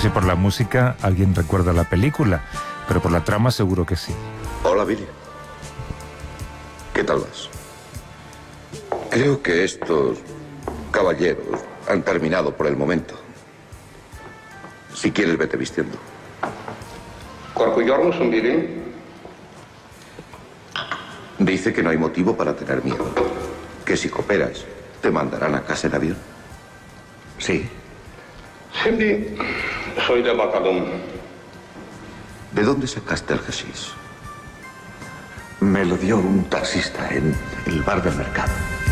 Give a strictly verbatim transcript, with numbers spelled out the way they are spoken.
si por la música alguien recuerda la película, pero por la trama seguro que sí. Hola, Billy. ¿Qué tal vas? Creo que estos caballeros han terminado por el momento. Si quieres, vete vistiendo. Billy. Dice que no hay motivo para tener miedo. Que si cooperas, te mandarán a casa en avión. Sí. Cindy, soy de Bacalón. ¿De dónde sacaste el hashish? Me lo dio un taxista en el bar del mercado.